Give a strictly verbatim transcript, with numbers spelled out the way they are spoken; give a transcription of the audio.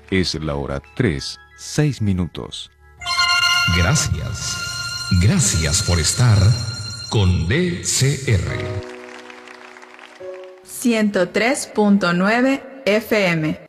Es la hora tres, seis minutos. Gracias. Gracias por estar con D C R. ciento tres punto nueve F M.